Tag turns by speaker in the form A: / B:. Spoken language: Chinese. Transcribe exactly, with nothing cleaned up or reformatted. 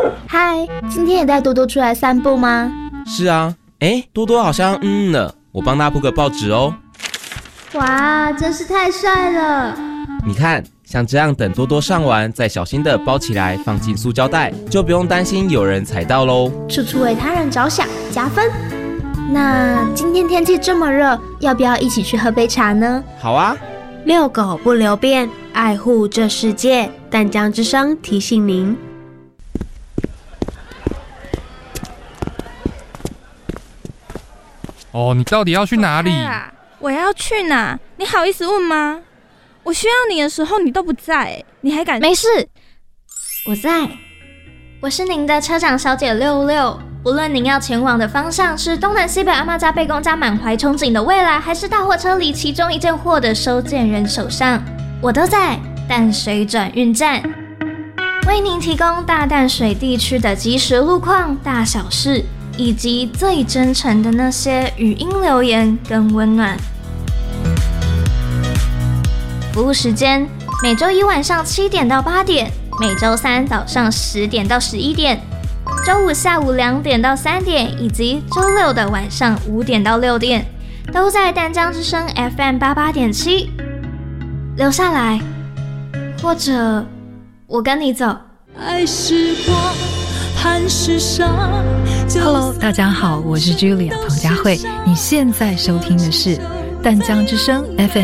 A: 嗨，今天也带多多出来散步吗？
B: 是啊，哎，多多好像嗯了，我帮他铺个报纸哦。
A: 哇，真是太帅了！
B: 你看，像这样等多多上完，再小心的包起来，放进塑胶袋，就不用担心有人踩到喽。
A: 处处为他人着想，加分。那今天天气这么热，要不要一起去喝杯茶呢？
B: 好啊。
C: 遛狗不留便，爱护这世界。淡江之声提醒您。
D: 哦，你到底要去哪里？
E: 我要去哪？你好意思问吗？我需要你的时候你都不在，你还敢？
A: 没事，我在。我是您的车长小姐六六。不论您要前往的方向是东南西北阿嬷家、贝公家满怀憧憬的未来，还是大货车里其中一件货的收件人手上，我都在淡水转运站，为您提供大淡水地区的即时路况、大小事，以及最真诚的那些语音留言跟温暖。服务时间：每周一晚上七点到八点，每周三早上十点到十一点。周五下午两点到三点，以及周六的晚上五点到六点，都在淡江之声 F M 八八点七。留下来，或者我跟你走。
F: 爱是光，盼是伤。
G: Hello， 大家好，我是 Julia 彭佳慧，你现在收听的是淡江之声 F M